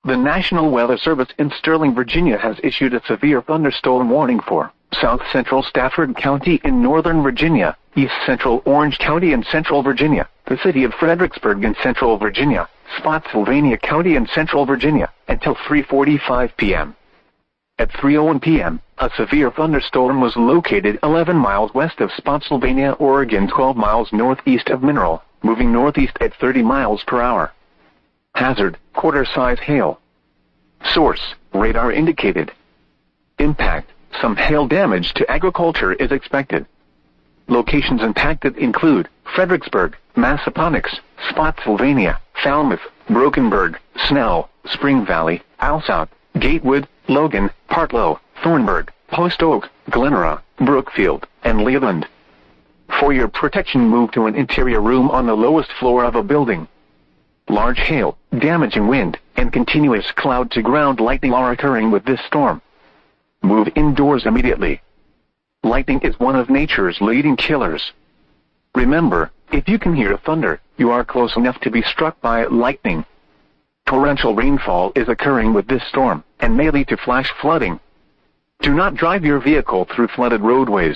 The National Weather Service in Sterling, Virginia has issued a severe thunderstorm warning for South Central Stafford County in Northern Virginia, East Central Orange County in Central Virginia, the city of Fredericksburg in Central Virginia, Spotsylvania County in Central Virginia, until 3:45 p.m. At 3:01 p.m., a severe thunderstorm was located 11 miles west of Spotsylvania, Oregon, 12 miles northeast of Mineral, moving northeast at 30 miles per hour. Hazard, quarter-size hail. Source, radar indicated. Impact, some hail damage to agriculture is expected. Locations impacted include Fredericksburg, Massaponax, Spotsylvania, Falmouth, Brokenburg, Snell, Spring Valley, Alsop, Gatewood, Logan, Partlow, Thornburg, Post Oak, Glenora, Brookfield, and Leland. For your protection, move to an interior room on the lowest floor of a building. Large hail, damaging wind, and continuous cloud-to-ground lightning are occurring with this storm. Move indoors immediately. Lightning is one of nature's leading killers. Remember, if you can hear thunder, you are close enough to be struck by lightning. Torrential rainfall is occurring with this storm, and may lead to flash flooding. Do not drive your vehicle through flooded roadways.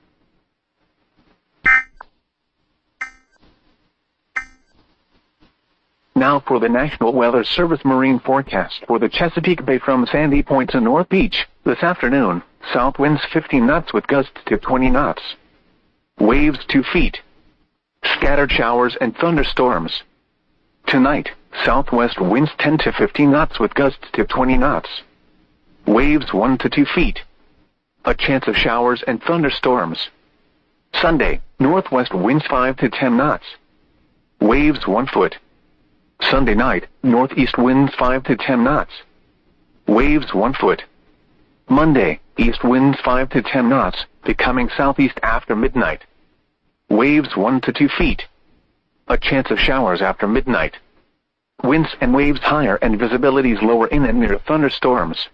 Now for the National Weather Service marine forecast for the Chesapeake Bay from Sandy Point to North Beach. This afternoon, south winds 15 knots with gusts to 20 knots. Waves 2 feet. Scattered showers and thunderstorms. Tonight, southwest winds 10 to 15 knots with gusts to 20 knots. Waves 1 to 2 feet. A chance of showers and thunderstorms. Sunday, northwest winds 5 to 10 knots. Waves 1 foot. Sunday night, northeast winds 5 to 10 knots. Waves 1 foot. Monday, east winds 5 to 10 knots, becoming southeast after midnight. Waves 1 to 2 feet. A chance of showers after midnight. Winds and waves higher and visibilities lower in and near thunderstorms.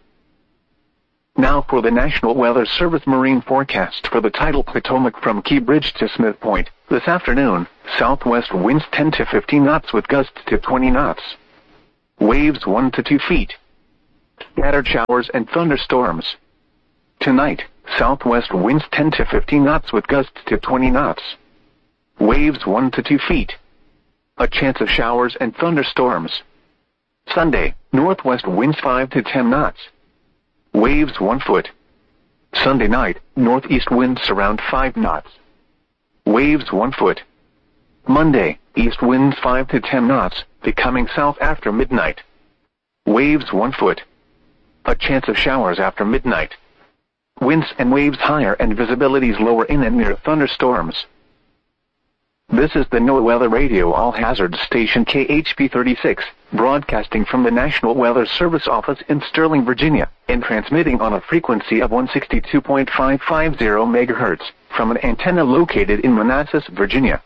Now for the National Weather Service marine forecast for the tidal Potomac from Key Bridge to Smith Point. This afternoon, southwest winds 10 to 15 knots with gusts to 20 knots. Waves 1 to 2 feet. Scattered showers and thunderstorms. Tonight, southwest winds 10 to 15 knots with gusts to 20 knots. Waves 1 to 2 feet. A chance of showers and thunderstorms. Sunday, northwest winds 5 to 10 knots. Waves 1 foot. Sunday night, northeast winds around 5 knots. Waves 1 foot. Monday, east winds 5 to 10 knots, becoming south after midnight. Waves 1 foot. A chance of showers after midnight. Winds and waves higher and visibilities lower in and near thunderstorms. This is the NOAA Weather Radio All Hazards Station KHP 36, broadcasting from the National Weather Service office in Sterling, Virginia, and transmitting on a frequency of 162.550 MHz from an antenna located in Manassas, Virginia.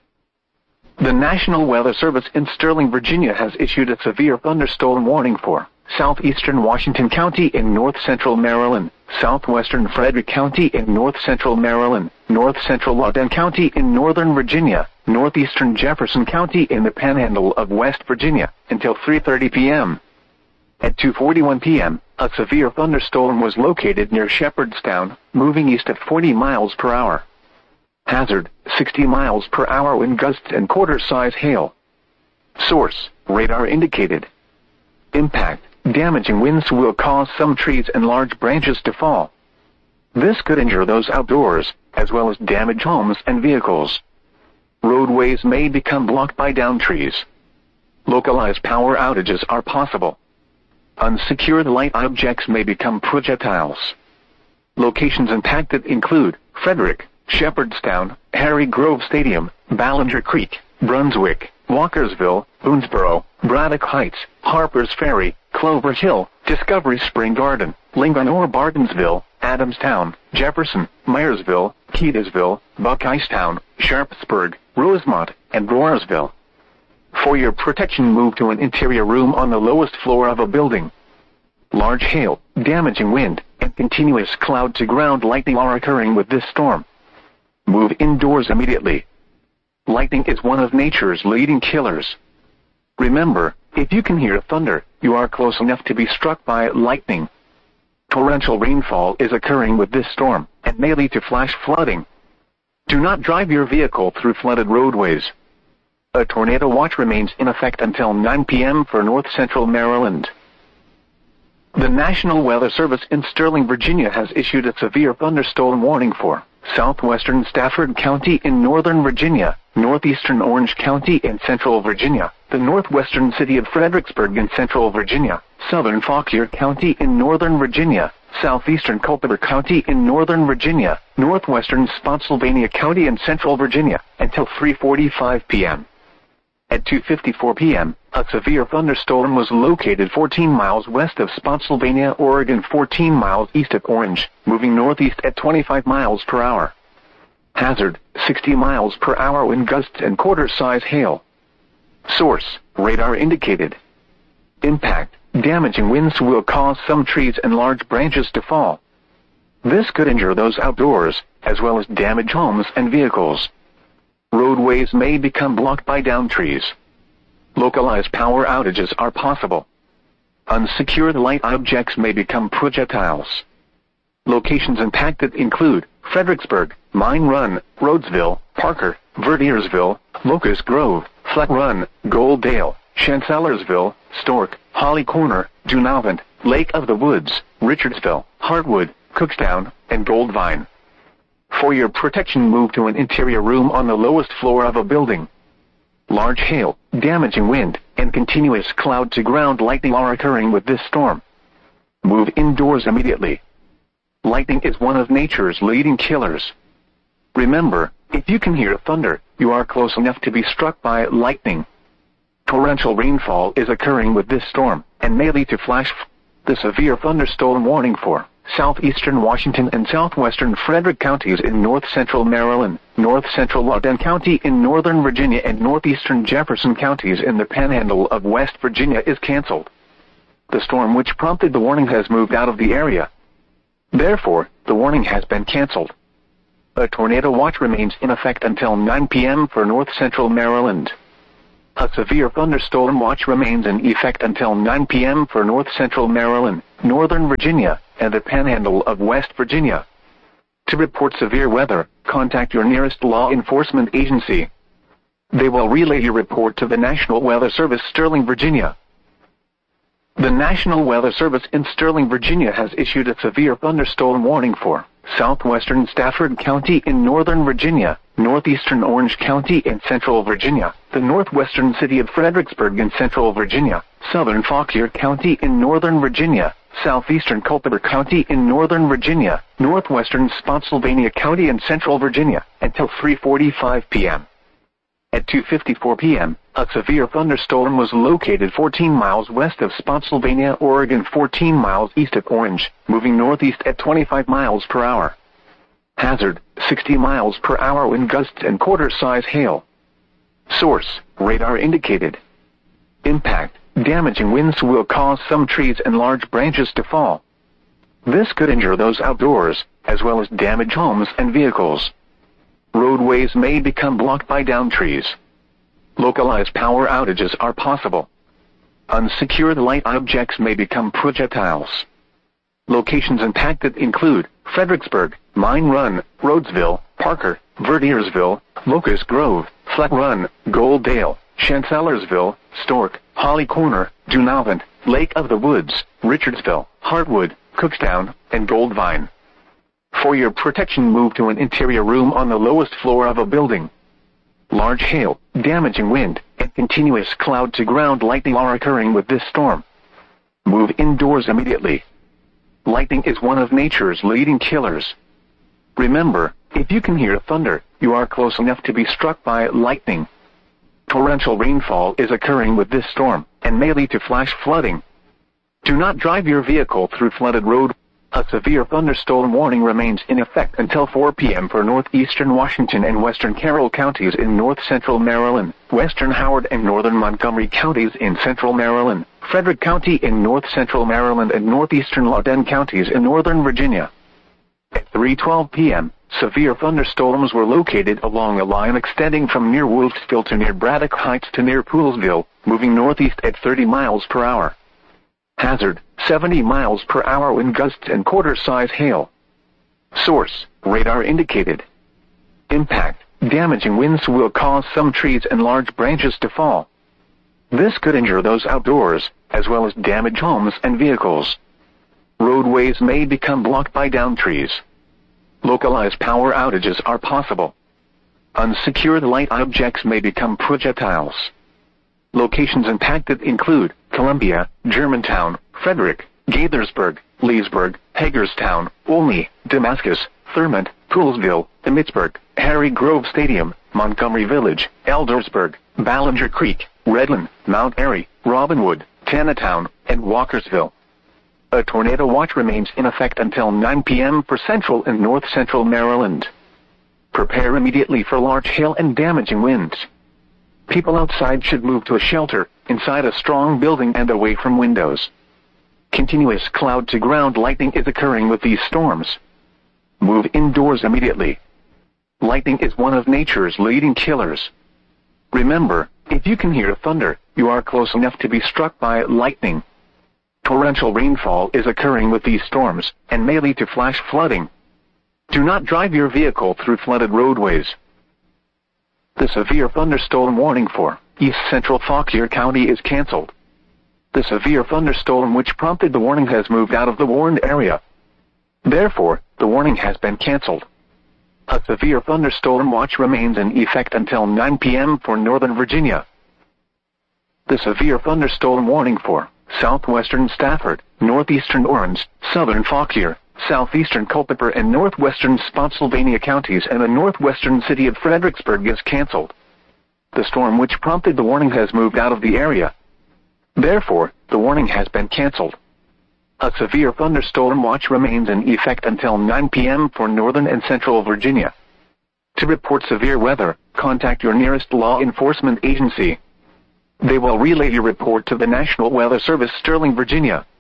The National Weather Service in Sterling, Virginia has issued a severe thunderstorm warning for southeastern Washington County in north-central Maryland, southwestern Frederick County in north-central Maryland, north-central Loudoun County in northern Virginia, northeastern Jefferson County in the panhandle of West Virginia, until 3:30 p.m. At 2:41 p.m., a severe thunderstorm was located near Shepherdstown, moving east at 40 miles per hour. Hazard, 60 miles per hour wind gusts and quarter-size hail. Source, radar indicated. Impact, damaging winds will cause some trees and large branches to fall. This could injure those outdoors, as well as damage homes and vehicles. Roadways may become blocked by downed trees. Localized power outages are possible. Unsecured light objects may become projectiles. Locations impacted include Frederick, Shepherdstown, Harry Grove Stadium, Ballinger Creek, Brunswick, Walkersville, Boonesboro, Braddock Heights, Harpers Ferry, Clover Hill, Discovery Spring Garden, Lincoln or Bartonsville, Adamstown, Jefferson, Myersville, Keedasville, Buckeyestown, Sharpsburg, Rosemont, and Roarsville. For your protection, move to an interior room on the lowest floor of a building. Large hail, damaging wind, and continuous cloud-to-ground lightning are occurring with this storm. Move indoors immediately. Lightning is one of nature's leading killers. Remember, if you can hear thunder, you are close enough to be struck by lightning. Torrential rainfall is occurring with this storm and may lead to flash flooding. Do not drive your vehicle through flooded roadways. A tornado watch remains in effect until 9 p.m. for north-central Maryland. The National Weather Service in Sterling, Virginia has issued a severe thunderstorm warning for southwestern Stafford County in northern Virginia, northeastern Orange County in central Virginia, the northwestern city of Fredericksburg in central Virginia, southern Fauquier County in northern Virginia, southeastern Culpeper County in northern Virginia, northwestern Spotsylvania County in central Virginia, until 3:45 p.m. At 2:54 p.m., a severe thunderstorm was located 14 miles west of Spotsylvania, Oregon, 14 miles east of Orange, moving northeast at 25 miles per hour. Hazard, 60 miles per hour wind gusts and quarter-size hail. Source, radar indicated. Impact, damaging winds will cause some trees and large branches to fall. This could injure those outdoors, as well as damage homes and vehicles. Roadways may become blocked by downed trees. Localized power outages are possible. Unsecured light objects may become projectiles. Locations impacted include Fredericksburg, Mine Run, Rhodesville, Parker, Vertiersville, Locust Grove, Flat Run, Goldale, Chancellorsville, Stork, Holly Corner, Dunavant, Lake of the Woods, Richardsville, Hartwood, Cookstown, and Goldvine. For your protection, move to an interior room on the lowest floor of a building. Large hail, damaging wind, and continuous cloud-to-ground lightning are occurring with this storm. Move indoors immediately. Lightning is one of nature's leading killers. Remember, if you can hear thunder, you are close enough to be struck by lightning. Torrential rainfall is occurring with this storm and may lead to flash. The severe thunderstorm warning for southeastern Washington and southwestern Frederick counties in north-central Maryland, north-central Loudoun County in northern Virginia, and northeastern Jefferson counties in the panhandle of West Virginia is canceled. The storm which prompted the warning has moved out of the area. Therefore, the warning has been canceled. A tornado watch remains in effect until 9 p.m. for north-central Maryland. A severe thunderstorm watch remains in effect until 9 p.m. for north-central Maryland, northern Virginia, and the panhandle of West Virginia. To report severe weather, contact your nearest law enforcement agency. They will relay your report to the National Weather Service, Sterling, Virginia. The National Weather Service in Sterling, Virginia has issued a severe thunderstorm warning for southwestern Stafford County in northern Virginia, northeastern Orange County in central Virginia, the northwestern city of Fredericksburg in central Virginia, southern Fauquier County in northern Virginia, southeastern Culpeper County in northern Virginia, northwestern Spotsylvania County in central Virginia, until 3:45 p.m. At 2:54 p.m., a severe thunderstorm was located 14 miles west of Spotsylvania, Oregon, 14 miles east of Orange, moving northeast at 25 miles per hour. Hazard, 60 miles per hour wind gusts and quarter-size hail. Source, radar indicated. Impact, damaging winds will cause some trees and large branches to fall. This could injure those outdoors, as well as damage homes and vehicles. Roadways may become blocked by downed trees. Localized power outages are possible. Unsecured light objects may become projectiles. Locations impacted include Fredericksburg, Mine Run, Rhodesville, Parker, Vertiersville, Locust Grove, Flat Run, Goldale, Chancellorsville, Stork, Holly Corner, Dunavant, Lake of the Woods, Richardsville, Hartwood, Cookstown, and Goldvine. For your protection, move to an interior room on the lowest floor of a building. Large hail, damaging wind, and continuous cloud-to-ground lightning are occurring with this storm. Move indoors immediately. Lightning is one of nature's leading killers. Remember, if you can hear thunder, you are close enough to be struck by lightning. Torrential rainfall is occurring with this storm and may lead to flash flooding. Do not drive your vehicle through flooded road. A severe thunderstorm warning remains in effect until 4 p.m. for northeastern Washington and western Carroll counties in north-central Maryland, western Howard and northern Montgomery counties in central Maryland, Frederick County in north-central Maryland, and northeastern Loudoun counties in northern Virginia. At 3:12 p.m., severe thunderstorms were located along a line extending from near Wolfsville to near Braddock Heights to near Poolesville, moving northeast at 30 miles per hour. Hazard, 70 miles per hour wind gusts and quarter-size hail. Source, radar indicated. Impact, damaging winds will cause some trees and large branches to fall. This could injure those outdoors, as well as damage homes and vehicles. Roadways may become blocked by downed trees. Localized power outages are possible. Unsecured light objects may become projectiles. Locations impacted include Columbia, Germantown, Frederick, Gaithersburg, Leesburg, Hagerstown, Olney, Damascus, Thurmont, Poolesville, Emmitsburg, Harry Grove Stadium, Montgomery Village, Eldersburg, Ballinger Creek, Redland, Mount Airy, Robinwood, Tanatown, and Walkersville. A tornado watch remains in effect until 9 p.m. for central and north-central Maryland. Prepare immediately for large hail and damaging winds. People outside should move to a shelter, inside a strong building and away from windows. Continuous cloud-to-ground lightning is occurring with these storms. Move indoors immediately. Lightning is one of nature's leading killers. Remember, if you can hear thunder, you are close enough to be struck by lightning. Torrential rainfall is occurring with these storms, and may lead to flash flooding. Do not drive your vehicle through flooded roadways. The severe thunderstorm warning for East Central Fauquier County is canceled. The severe thunderstorm which prompted the warning has moved out of the warned area. Therefore, the warning has been canceled. A severe thunderstorm watch remains in effect until 9 p.m. for Northern Virginia. The severe thunderstorm warning for southwestern Stafford, northeastern Orange, southern Fauquier, southeastern Culpeper and northwestern Spotsylvania counties and the northwestern city of Fredericksburg is canceled. The storm which prompted the warning has moved out of the area. Therefore, the warning has been canceled. A severe thunderstorm watch remains in effect until 9 p.m. for northern and central Virginia. To report severe weather, contact your nearest law enforcement agency. They will relay your report to the National Weather Service, Sterling, Virginia.